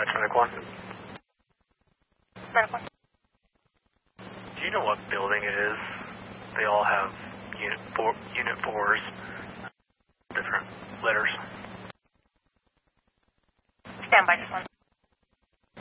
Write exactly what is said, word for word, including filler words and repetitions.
Dispatch Medic one. Medic one. Do you know what building it is? They all have unit four, unit fours, different letters. Stand by, just one.